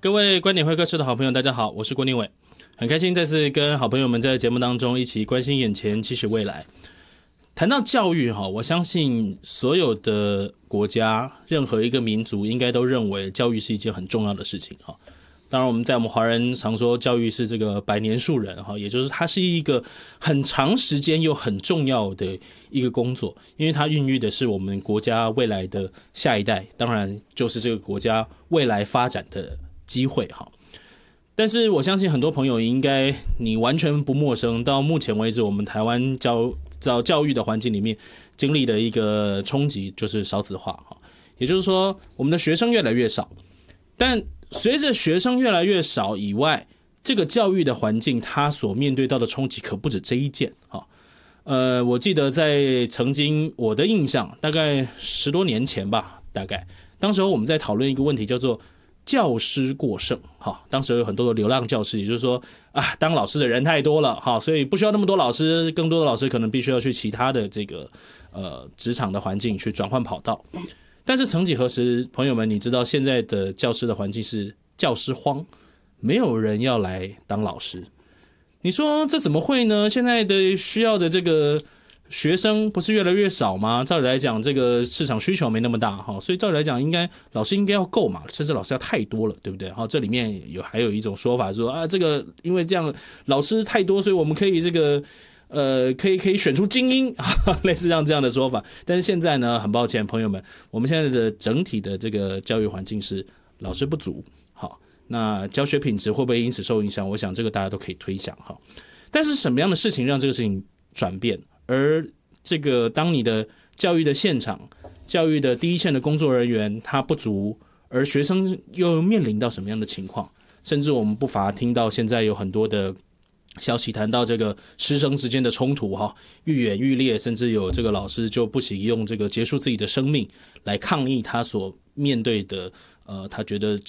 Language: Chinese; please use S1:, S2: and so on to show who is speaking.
S1: 各位观点会客室的好朋友，大家好，我是郭念伟，很开心再次跟好朋友们在节目当中一起关心眼前，期许未来。谈到教育，我相信所有的国家，任何一个民族应该都认为教育是一件很重要的事情。当然我们华人常说教育是这个百年树人，也就是它是一个很长时间又很重要的一个工作，因为它孕育的是我们国家未来的下一代，当然就是这个国家未来发展的机会。但是我相信很多朋友应该你完全不陌生，到目前为止我们台湾教育的环境里面经历的一个冲击就是少子化，也就是说我们的学生越来越少，但随着学生越来越少以外，这个教育的环境它所面对到的冲击可不止这一件。我记得在曾经我的印象大概10多年前吧，大概当时候我们在讨论一个问题叫做教师过剩。当时有很多的流浪教师，也就是说当老师的人太多了，所以不需要那么多老师，更多的老师可能必须要去其他的这个职场的环境去转换跑道。但是曾几何时，朋友们，你知道现在的教师的环境是教师荒，没有人要来当老师。你说这怎么会呢？现在的需要的这个学生不是越来越少吗？照理来讲，这个市场需求没那么大，所以照理来讲，老师应该要够嘛，甚至老师要太多了，对不对？这里面还有一种说法说这个因为这样老师太多，所以我们可以这个可以选出精英，类似这样的说法。但是现在呢，很抱歉，朋友们，我们现在的整体的这个教育环境是老师不足。好，那教学品质会不会因此受影响？我想这个大家都可以推想。但是什么样的事情让这个事情转变？而这个当你的教育的现场、教育的第一线的工作人员他不足，而学生又面临到什么样的情况？甚至我们不乏听到现在有很多的消息谈到这个师生之间的冲突，愈演愈烈，甚至有这个老师就不惜用这个结束自己的生命来抗议他所面对的他觉得